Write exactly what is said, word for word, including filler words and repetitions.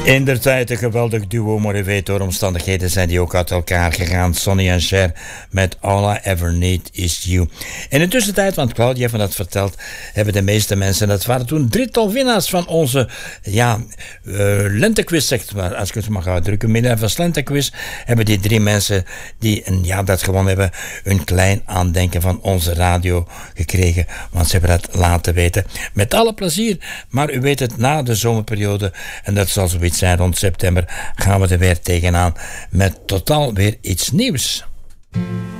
Inderdaad een geweldig duo, maar u weet door omstandigheden zijn die ook uit elkaar gegaan. Sonny en Cher met All I Ever Need Is You. In de tussentijd, want Claudia heeft me dat verteld, hebben de meeste mensen, dat waren toen drietal winnaars van onze ja, uh, lentequiz, zeg maar, als ik het mag uitdrukken, Minerva's lentequiz, hebben die drie mensen die een, ja, dat gewonnen hebben, een klein aandenken van onze radio gekregen, want ze hebben dat laten weten. Met alle plezier, maar u weet het, na de zomerperiode, en dat zal zoiets zijn rond september, gaan we er weer tegenaan met totaal weer iets nieuws.